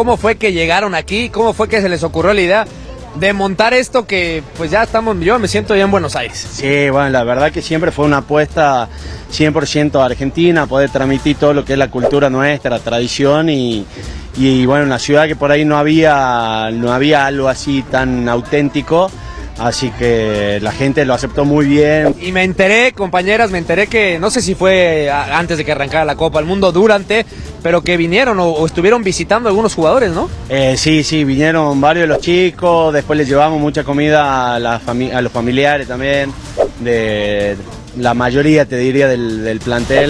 cómo fue que llegaron aquí, cómo fue que se les ocurrió la idea de montar esto que pues ya estamos, yo me siento ya en Buenos Aires. Sí, bueno, la verdad que siempre fue una apuesta 100% a Argentina, poder transmitir todo lo que es la cultura nuestra, la tradición y bueno, una ciudad que por ahí no había algo así tan auténtico. Así que la gente lo aceptó muy bien. Y me enteré, compañeras, que no sé si fue antes de que arrancara la Copa del Mundo, durante, pero que vinieron o estuvieron visitando algunos jugadores, ¿no? Sí, vinieron varios de los chicos, después les llevamos mucha comida a los familiares también, de la mayoría, te diría, del plantel.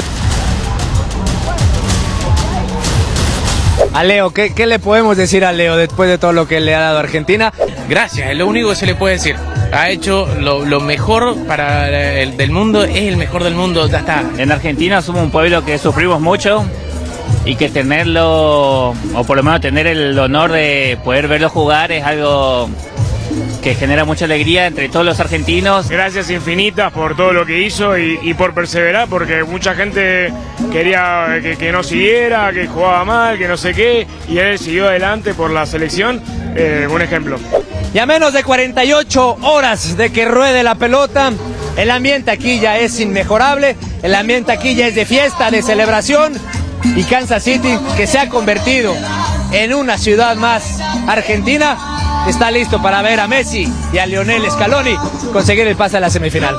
A Leo, ¿qué le podemos decir a Leo después de todo lo que le ha dado Argentina? Gracias, es lo único que se le puede decir. Ha hecho lo mejor para el del mundo, es el mejor del mundo, ya está. En Argentina somos un pueblo que sufrimos mucho y que tenerlo, o por lo menos tener el honor de poder verlo jugar es algo que genera mucha alegría entre todos los argentinos. Gracias infinitas por todo lo que hizo y por perseverar, porque mucha gente quería que no siguiera, que jugaba mal, que no sé qué, y él siguió adelante por la selección, un ejemplo. Y a menos de 48 horas de que ruede la pelota, el ambiente aquí ya es inmejorable, el ambiente aquí ya es de fiesta, de celebración, y Kansas City, que se ha convertido en una ciudad más argentina, está listo para ver a Messi y a Lionel Scaloni conseguir el pase a la semifinal.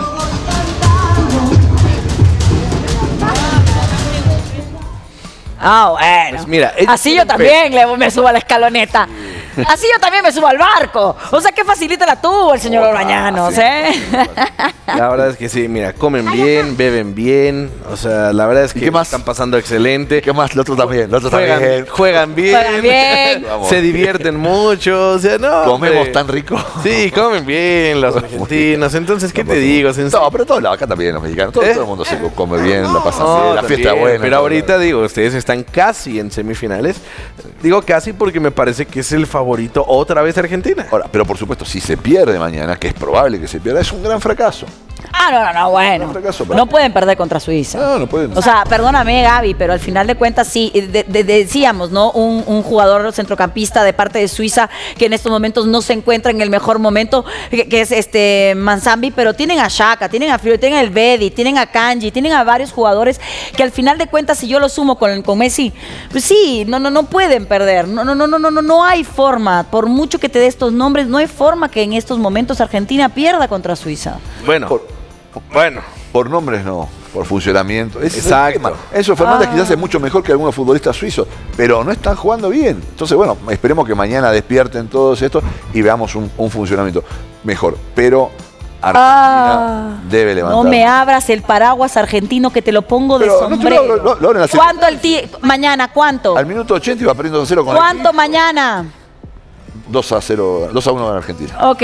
Ah, bueno. Pues mira, así yo también me subo a la escaloneta. Así yo también me subo al barco. O sea, que facilita la tuvo el señor Orbañanos, ¿eh? La verdad es que sí, mira, comen bien, beben bien. O sea, la verdad es que están pasando excelente. ¿Qué más? Lo otro también. Juegan bien. Se divierten mucho. O sea, no. Comemos tan rico. Sí, comen bien los argentinos. Entonces, ¿qué te digo? No, pero todos acá también los mexicanos. Todo el mundo se come bien, la pasa bien, la fiesta es buena. Pero ahorita digo, ustedes están casi en semifinales. Digo casi porque me parece que es el favorito otra vez Argentina. Ahora, pero por supuesto, si se pierde mañana, que es probable que se pierda, es un gran fracaso. No, bueno. No pueden perder contra Suiza. No pueden. O sea, perdóname, Gaby, pero al final de cuentas sí, decíamos, ¿no? Un jugador centrocampista de parte de Suiza que en estos momentos no se encuentra en el mejor momento, que es Manzambi, pero tienen a Xhaka, tienen a Frio, tienen a Elvedi, tienen a Kanji, tienen a varios jugadores que al final de cuentas, si yo lo sumo con Messi, pues sí, no pueden perder. No hay forma, por mucho que te dé estos nombres, no hay forma que en estos momentos Argentina pierda contra Suiza. Bueno, por nombres no, por funcionamiento. Exacto. Eso Fernández quizás es mucho mejor que algunos futbolistas suizos, pero no están jugando bien. Entonces, bueno, esperemos que mañana despierten todos estos y veamos un funcionamiento mejor. Pero Argentina debe levantar. No me abras el paraguas argentino que te lo pongo de sombrero. ¿Cuánto mañana? ¿Cuánto? Al minuto 80 iba perdiendo 2-0 con ¿Cuánto mañana? 2-1 gana Argentina. Ok.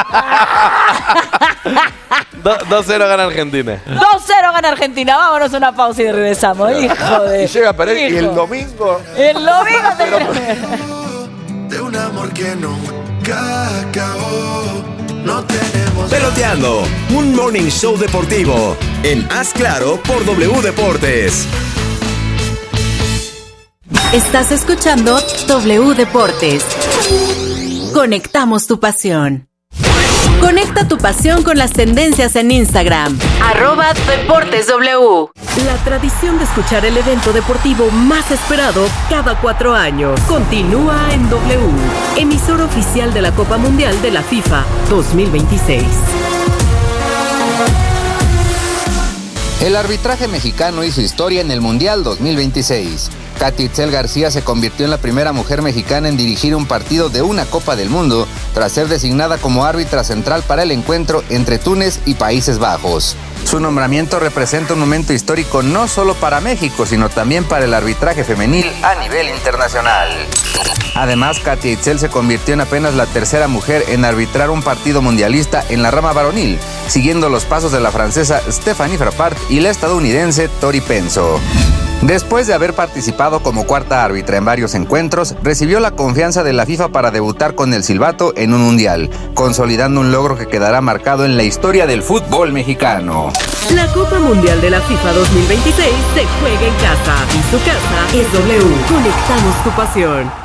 2-0 gana Argentina. 2-0 gana Argentina. Vámonos a una pausa y regresamos. Hijo de... Y llega a perder y el domingo... De un amor que nunca acabó. No tenemos... Peloteando, un morning show deportivo en Haz Claro por W Deportes. Estás escuchando W Deportes. Conectamos tu pasión. Conecta tu pasión con las tendencias en Instagram. @DeportesW. La tradición de escuchar el evento deportivo más esperado cada 4 años continúa en W, emisora oficial de la Copa Mundial de la FIFA 2026. El arbitraje mexicano hizo historia en el Mundial 2026. Katy Itzel García se convirtió en la primera mujer mexicana en dirigir un partido de una Copa del Mundo, tras ser designada como árbitra central para el encuentro entre Túnez y Países Bajos. Su nombramiento representa un momento histórico no solo para México, sino también para el arbitraje femenil a nivel internacional. Además, Katy Itzel se convirtió en apenas la tercera mujer en arbitrar un partido mundialista en la rama varonil, siguiendo los pasos de la francesa Stéphanie Frappart y la estadounidense Tori Penso. Después de haber participado como cuarta árbitra en varios encuentros, recibió la confianza de la FIFA para debutar con el silbato en un mundial, consolidando un logro que quedará marcado en la historia del fútbol mexicano. La Copa Mundial de la FIFA 2026 se juega en casa y su casa es W. Conectamos tu pasión.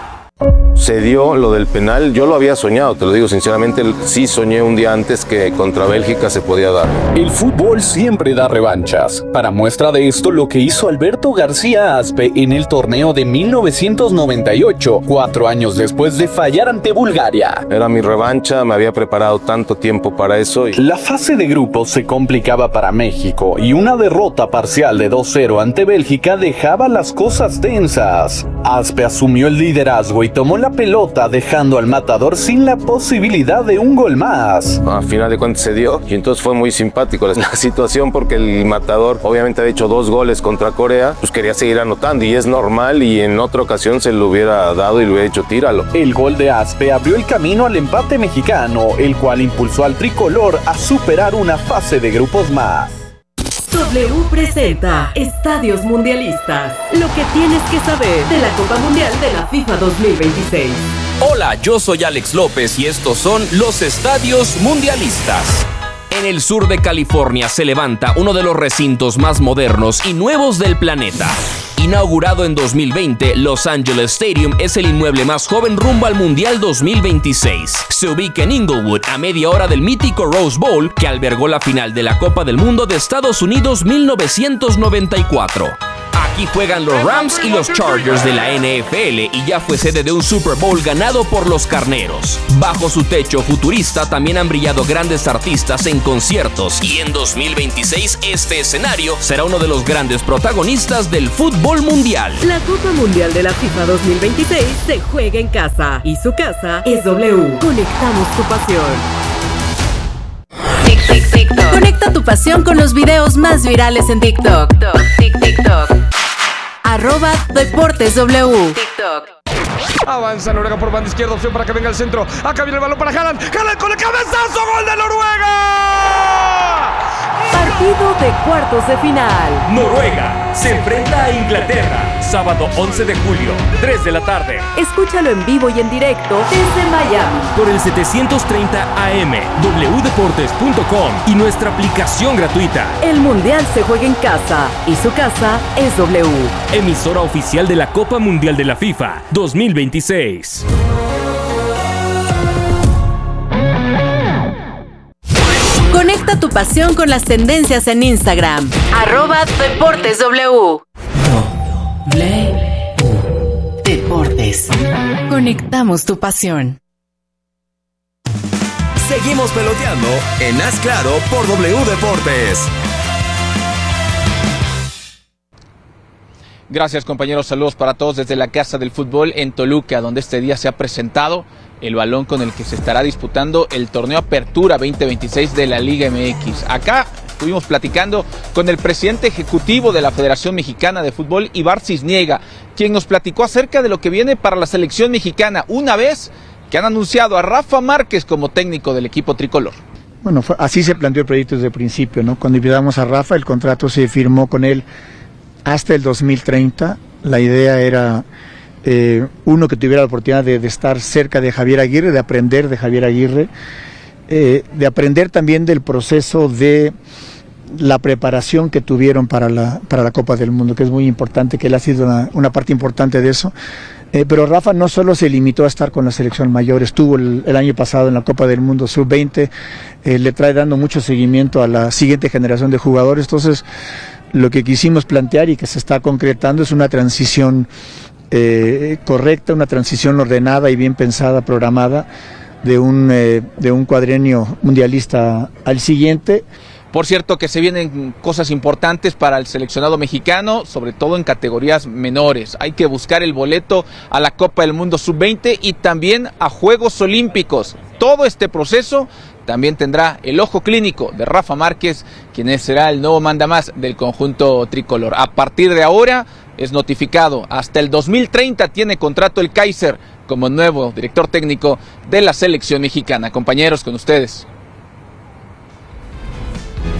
Se dio lo del penal, yo lo había soñado, te lo digo sinceramente, sí soñé un día antes que contra Bélgica se podía dar. El fútbol siempre da revanchas. Para muestra de esto, lo que hizo Alberto García Aspe en el torneo de 1998, 4 años después de fallar ante Bulgaria. Era mi revancha, me había preparado tanto tiempo para eso. La fase de grupos se complicaba para México y una derrota parcial de 2-0 ante Bélgica dejaba las cosas tensas. Aspe asumió el liderazgo y tomó la pelota, dejando al matador sin la posibilidad de un gol más. A final de cuentas se dio y entonces fue muy simpático la situación porque el matador obviamente había hecho 2 goles contra Corea, pues quería seguir anotando y es normal, y en otra ocasión se lo hubiera dado y le hubiera dicho tíralo. El gol de Aspe abrió el camino al empate mexicano, el cual impulsó al tricolor a superar una fase de grupos más. W presenta Estadios Mundialistas. Lo que tienes que saber de la Copa Mundial de la FIFA 2026. Hola, yo soy Alex López y estos son los Estadios Mundialistas. En el sur de California se levanta uno de los recintos más modernos y nuevos del planeta. Inaugurado en 2020, Los Angeles Stadium es el inmueble más joven rumbo al Mundial 2026. Se ubica en Inglewood, a media hora del mítico Rose Bowl, que albergó la final de la Copa del Mundo de Estados Unidos 1994. Aquí juegan los Rams y los Chargers de la NFL y ya fue sede de un Super Bowl ganado por los Carneros. Bajo su techo futurista también han brillado grandes artistas en conciertos y en 2026 este escenario será uno de los grandes protagonistas del fútbol mundial. La Copa Mundial de la FIFA 2026 se juega en casa y su casa es W. Conectamos tu pasión. Conecta tu pasión con los videos más virales en TikTok. @DeportesW. Avanza Noruega por banda izquierda, opción para que venga el centro. Acá viene el balón para Haaland. Haaland con el cabezazo, gol de Noruega. Partido de cuartos de final. Noruega se enfrenta a Inglaterra, sábado 11 de julio, 3 de la tarde. Escúchalo en vivo y en directo desde Miami. Por el 730 AM, wdeportes.com y nuestra aplicación gratuita. El Mundial se juega en casa y su casa es W. Emisora oficial de la Copa Mundial de la FIFA 2026. Conecta tu pasión con las tendencias en Instagram. @DeportesW. Deportes. Conectamos tu pasión. Seguimos peloteando en Haz Claro por W Deportes. Gracias, compañeros, saludos para todos desde la Casa del Fútbol en Toluca, donde este día se ha presentado el balón con el que se estará disputando el torneo Apertura 2026 de la Liga MX. Acá estuvimos platicando con el presidente ejecutivo de la Federación Mexicana de Fútbol, Ibar Cisniega, quien nos platicó acerca de lo que viene para la selección mexicana, una vez que han anunciado a Rafa Márquez como técnico del equipo tricolor. Bueno, así se planteó el proyecto desde el principio, ¿no? Cuando invitamos a Rafa, el contrato se firmó con él hasta el 2030. La idea era uno que tuviera la oportunidad de estar cerca de Javier Aguirre, de aprender de Javier Aguirre, de aprender también del proceso de la preparación que tuvieron para la Copa del Mundo, que es muy importante, que él ha sido una parte importante de eso. Pero Rafa no solo se limitó a estar con la selección mayor, estuvo el año pasado en la Copa del Mundo Sub-20, le trae dando mucho seguimiento a la siguiente generación de jugadores. Entonces, lo que quisimos plantear y que se está concretando es una transición correcta, una transición ordenada y bien pensada, programada, de un cuadrenio mundialista al siguiente. Por cierto, que se vienen cosas importantes para el seleccionado mexicano, sobre todo en categorías menores. Hay que buscar el boleto a la Copa del Mundo Sub-20 y también a Juegos Olímpicos. Todo este proceso también tendrá el ojo clínico de Rafa Márquez, quien será el nuevo mandamás del conjunto tricolor. A partir de ahora es notificado, hasta el 2030 tiene contrato el Kaiser como nuevo director técnico de la selección mexicana. Compañeros, con ustedes.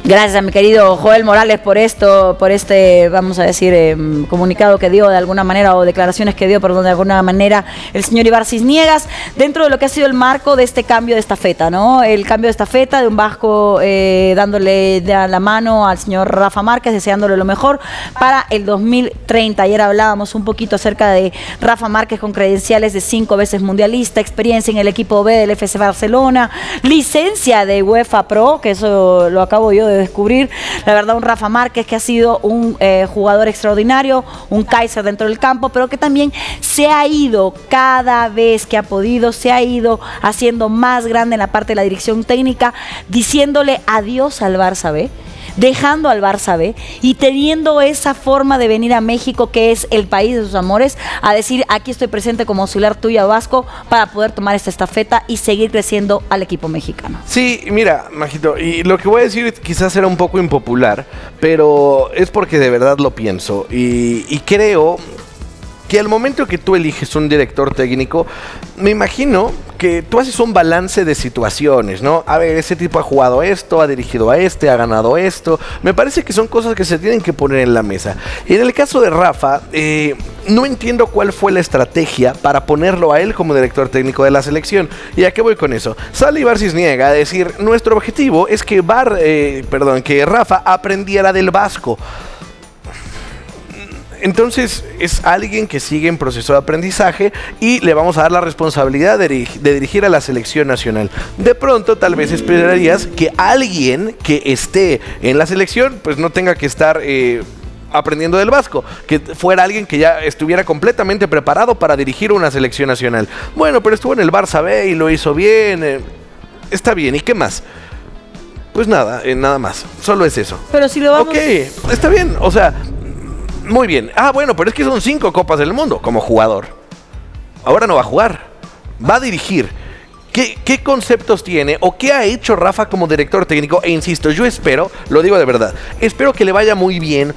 Gracias a mi querido Joel Morales por este, vamos a decir, comunicado que dio de alguna manera, o declaraciones que dio, perdón, de alguna manera, el señor Ibar Cisniegas, dentro de lo que ha sido el marco de este cambio de estafeta, ¿no? El cambio de estafeta de un vasco dándole la mano al señor Rafa Márquez, deseándole lo mejor para el 2030. Ayer hablábamos un poquito acerca de Rafa Márquez con credenciales de 5 veces mundialista, experiencia en el equipo B del FC Barcelona, licencia de UEFA Pro, que eso lo acabo yo de descubrir. La verdad, un Rafa Márquez que ha sido un jugador extraordinario, un Kaiser dentro del campo, pero que también se ha ido cada vez que ha podido, se ha ido haciendo más grande en la parte de la dirección técnica, diciéndole adiós al Barça B, dejando al Barça B y teniendo esa forma de venir a México, que es el país de sus amores, a decir: aquí estoy presente como auxiliar tuyo, Vasco, para poder tomar esta estafeta y seguir creciendo al equipo mexicano. Sí, mira, Majito, y lo que voy a decir quizás será un poco impopular, pero es porque de verdad lo pienso y creo que al momento que tú eliges un director técnico, me imagino que tú haces un balance de situaciones, ¿no? A ver, ese tipo ha jugado esto, ha dirigido a este, ha ganado esto. Me parece que son cosas que se tienen que poner en la mesa. Y en el caso de Rafa, no entiendo cuál fue la estrategia para ponerlo a él como director técnico de la selección. ¿Y a qué voy con eso? Sale Ibar Cisniega a decir: nuestro objetivo es que Rafa aprendiera del vasco. Entonces es alguien que sigue en proceso de aprendizaje y le vamos a dar la responsabilidad de dirigir a la selección nacional. De pronto tal vez esperarías que alguien que esté en la selección pues no tenga que estar aprendiendo del vasco, que fuera alguien que ya estuviera completamente preparado para dirigir una selección nacional. Bueno, pero estuvo en el Barça B y lo hizo bien, está bien, ¿y qué más? Pues nada, nada más, solo es eso. Pero si lo vamos... Ok, está bien, o sea... Muy bien. Ah, bueno, pero es que son 5 Copas del Mundo como jugador. Ahora no va a jugar, va a dirigir. ¿Qué conceptos tiene o qué ha hecho Rafa como director técnico? E insisto, yo espero, lo digo de verdad, espero que le vaya muy bien